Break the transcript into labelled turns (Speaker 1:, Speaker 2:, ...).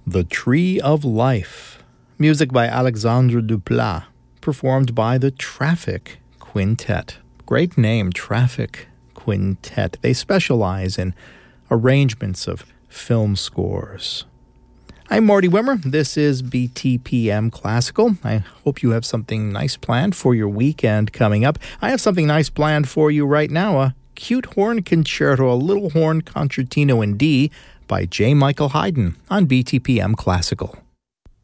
Speaker 1: The Tree of Life, music by Alexandre Duplat, performed by the Traffic Quintet. Great name, Traffic Quintet. They specialize in arrangements of film scores. I'm Marty Wimmer. This is BTPM Classical. I hope you have something nice planned for your weekend coming up. I have something nice planned for you right now, a cute horn concerto, a little horn concertino in D by J. Michael Haydn on BTPM Classical.